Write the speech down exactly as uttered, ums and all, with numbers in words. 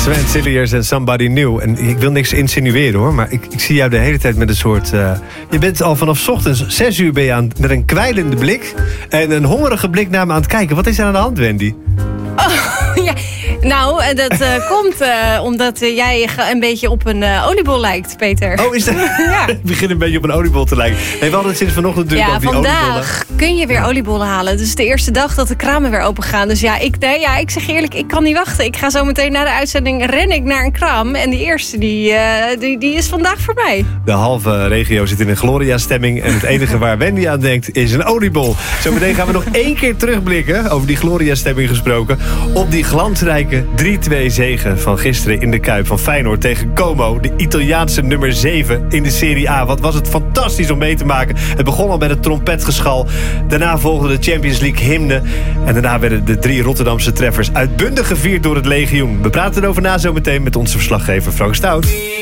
Sven Silliers en Somebody New. En ik wil niks insinueren hoor, maar ik, ik zie jou de hele tijd met een soort... Uh, je bent al vanaf 's ochtends, zes uur ben je aan, met een kwijlende blik... en een hongerige blik naar me aan het kijken. Wat is er aan de hand, Wendy? Oh, ja. Nou, dat uh, komt uh, omdat uh, jij een beetje op een uh, oliebol lijkt, Peter. Oh, is dat? Ja. Ik begin een beetje op een oliebol te lijken. Nee, we hadden het sinds vanochtend natuurlijk ja, over die oliebollen. vandaag kun je weer oliebollen halen. Het is de eerste dag dat de kramen weer open gaan. Dus ja ik, nee, ja, ik zeg eerlijk, ik kan niet wachten. Ik ga zo meteen na de uitzending ren ik naar een kraam. En die eerste, die, uh, die, die is vandaag voor mij. De halve regio zit in een Gloria-stemming. En het enige waar Wendy aan denkt is een oliebol. Zometeen gaan we nog één keer terugblikken, over die Gloria-stemming gesproken, op die glansrijke drie twee zege van gisteren in de Kuip van Feyenoord tegen Como. De Italiaanse nummer zeven in de Serie A. Wat was het fantastisch om mee te maken. Het begon al met het trompetgeschal. Daarna volgde de Champions League hymne. En daarna werden de drie Rotterdamse treffers uitbundig gevierd door het legioen. We praten erover na zometeen met onze verslaggever Frank Stout.